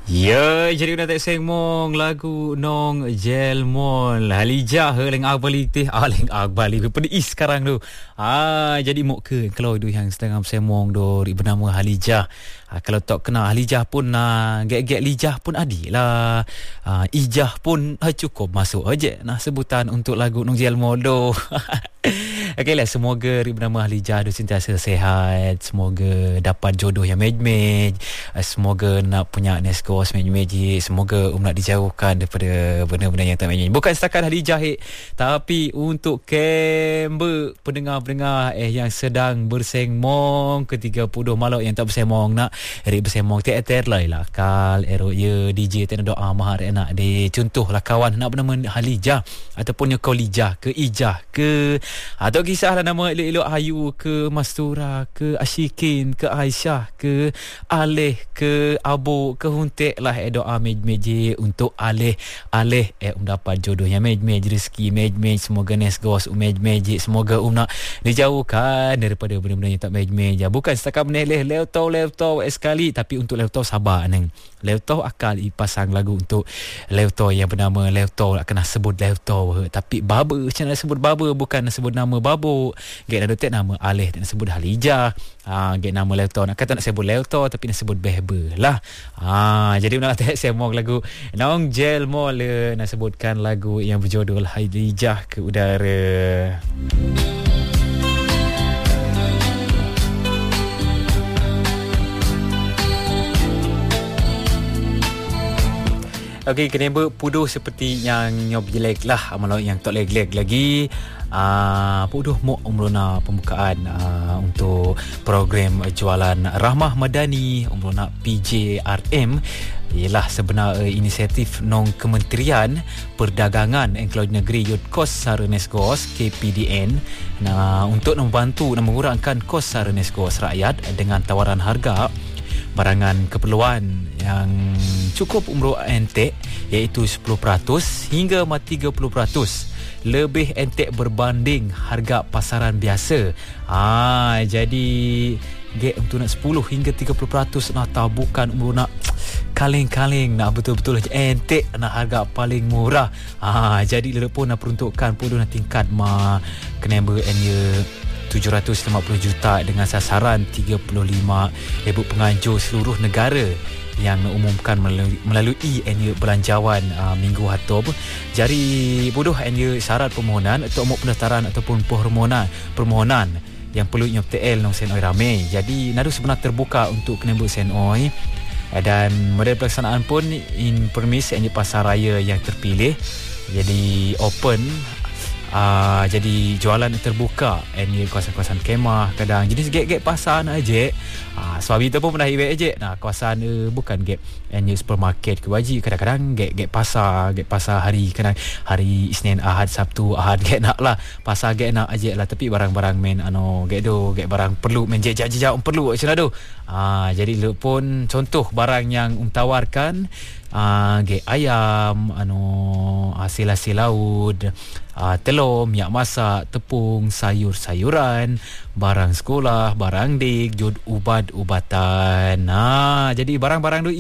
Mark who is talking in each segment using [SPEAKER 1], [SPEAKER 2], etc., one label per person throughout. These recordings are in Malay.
[SPEAKER 1] Ya, jadi nak tak sengmong lagu nong jelmol Halijah leng agbali teh leng agbali pedis sekarang tu. Jadi mok ke kalau tu yang setengah sengmong do bernama Halijah. Kalau tak kena Halijah pun gek-gek lijah pun adilah. Ijah pun cukup masuk aja nah sebutan untuk lagu nong jelmol do. Okeylah, semoga bernama Halijah tu sentiasa sihat, semoga dapat jodoh yang mej-mej, semoga nak punya neskos mej-mej, semoga nak dijauhkan daripada benda-benda yang tak mej. Bukan setakat Halijah tapi untuk kember pendengar-pendengar yang sedang bersengmong ke-30 malam yang tak bersengmong nak bersengmong ter lah kal erok ye DJ tena doa mahar nak de contohlah kawan nak bernama Halijah ataupun kau Lijah ke Ijah ke atau kisahlah nama elok-elok Ayu ke Mastura ke Asyikin ke Aisyah ke Aleh ke Abu ke Huntek lah doa mej-mej untuk Aleh dapat jodoh yang mej-mej, rezeki mej-mej, semoga nesgos mej-mej, semoga nak dijauhkan daripada benda-benda yang tak mej-mej. Bukan setakat meneleh lew-taw sekali, tapi untuk lew-taw sabar neng. Lew-taw akal pasang lagu untuk lew-taw yang bernama lew-taw nak kena sebut lew-taw tapi baba macam nak sebut baba bukan nak sebut nama babuk. Gek nak dotek nama Aleh nak sebut Halijah. Gek nama lew-taw nak kata nak sebut lew-taw tapi nak sebut behber lah. Jadi nak tak semong lagu nong jelmol nak sebutkan lagu yang berjudul Halijah ke udara. Okey, kenapa puduh seperti yang nyob jelek lah amalau yang tak leg lagi. Puduh mok umrona pembukaan untuk program jualan Rahmah Madani umrona PJRM ialah sebenar inisiatif nong Kementerian Perdagangan Engkau Negeri Yud Kos Sara Nesgos KPDN untuk membantu dan mengurangkan kos Sara Nesgos rakyat dengan tawaran harga barangan keperluan yang cukup umur entek iaitu 10% hingga 30% lebih entek berbanding harga pasaran biasa. Jadi gek untuk nak 10 hingga 30% nak tahu bukan umur nak kaleng-kaleng nak betul-betul entek nak harga paling murah. Jadi lelepon nak peruntukkan pudu nak tingkat kena berenya 750 juta dengan sasaran 35,000 penganjur seluruh negara yang umumkan melalui annual belanjawan minggu hatub. Jadi bodoh annual syarat permohonan atau pendaftaran ataupun permohonan yang perlu nyoptel nong senoi ramai. Jadi nadu sebenar terbuka untuk kena buat senoi dan model pelaksanaan pun in permis annual pasar raya yang terpilih. Jadi open jadi jualan terbuka ini kawasan-kawasan kemah kadang jenis gek-gek pasar aja. Sebab itu pun pernah iwek aja. Kawasan bukan gek ini supermarket ke waji kadang-kadang gek pasar hari kadang hari Isnin Ahad Sabtu Ahad gek nak lah pasar gek nak aja lah tapi barang-barang men gek barang perlu men jejak perlu macam tu. Jadi lu pun contoh barang yang tawarkan gek ayam hasil laut, telur, minyak masak, tepung, sayur-sayuran, barang sekolah, barang dik, jod ubat-ubatan. Jadi barang-barang tu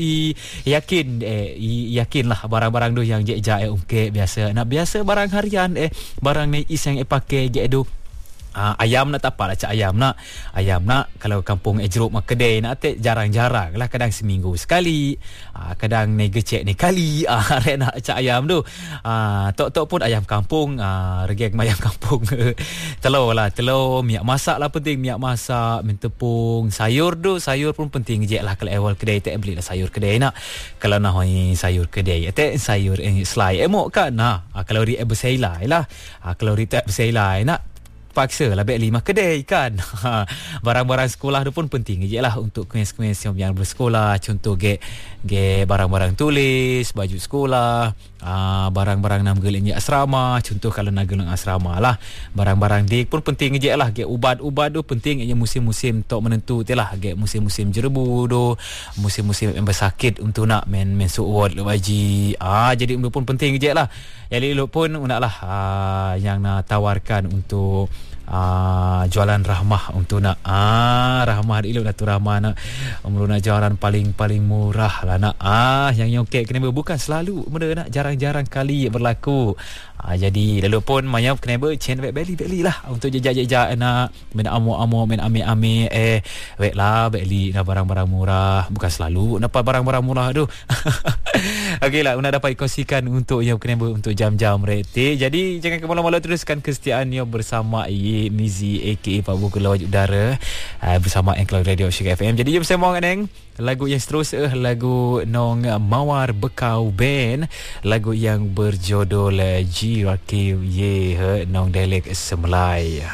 [SPEAKER 1] yakinlah barang-barang tu yang je biasa. Nak biasa barang harian barang ni yang pakai je tu. Ayam nak tak apalah ayam nak kalau kampung Ejruk mak kedai nak jarang-jarang lah kadang seminggu sekali kadang ni gecek ni kali nak ayam tu tok pun ayam kampung regeng ayam kampung telur minyak masak lah penting minyak masak tepung sayur pun penting je lah kalau awal kedai tak beli lah sayur kedai nak kalau nak sayur kedai sayur selai emok kan kalau ri berselai lah kalau ri tak berselai nak paksa lah baik 5 kedai kan. Barang-barang sekolah tu pun penting je lah untuk kuis-kuis yang bersekolah. Contoh barang-barang tulis, baju sekolah, barang-barang nak geleng asrama. Contoh kalau nak geleng asrama lah. Barang-barang dik pun penting je lah. Ubat-ubat tu penting je musim-musim tok menentu tu lah. Musim-musim jerebu tu, musim-musim yang bersakit untuk nak men suwat lu baji. Jadi itu pun penting je lah. Jadi lu pun nak lah yang nak tawarkan untuk jualan rahmah untuk nak rahmah ilmu Datuk Rahmah nak nak jualan paling murah lah nak yang nyokek kena bukan selalu benda nak jarang-jarang kali berlaku. Jadi lalu pun mayap kena chain beli lah untuk jejak nak main amo main ame wek lah beli nak barang-barang murah, bukan selalu dapat barang-barang murah tu. Okeylah, nak dapat kongsikan untuk yang kena untuk jam-jam reti. Jadi jangan ke malam-malam, teruskan kesetiaannya bersama Mizi aka Pak Buku Lawaj Udara bersama Engklau Radio Syuk FM. Jadi jom sembang neng lagu yang seterusnya, lagu Nong Mawar Bekau Band, lagu yang berjudul Jirakil Ye Nong Delek Semelai.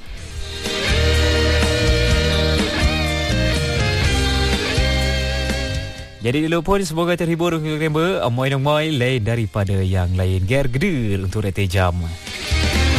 [SPEAKER 1] Jadi dulu pun semoga terhibur. Amoy lain daripada yang lain. Ger gedir untuk reti jam.